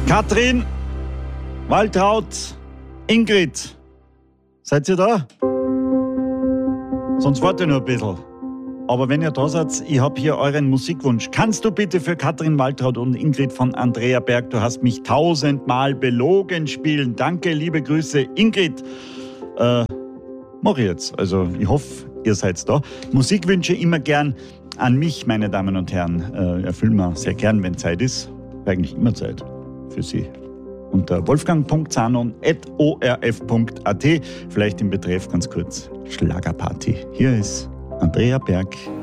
Katrin, Waltraud, Ingrid, seid ihr da? Sonst warte nur ein bisschen. Aber wenn ihr da seid, ich habe hier euren Musikwunsch. Kannst du bitte für Katrin, Waltraud und Ingrid von Andrea Berg, du hast mich 1000-mal belogen, spielen. Danke, liebe Grüße, Ingrid. Mach ich jetzt. Also ich hoffe, ihr seid da. Musikwünsche immer gern an mich, meine Damen und Herren. Erfüllen wir sehr gern, wenn Zeit ist. Eigentlich immer Zeit für Sie. Unter wolfgang.zanon@orf.at. Vielleicht im Betreff ganz kurz Schlagerparty. Hier ist Andrea Berg.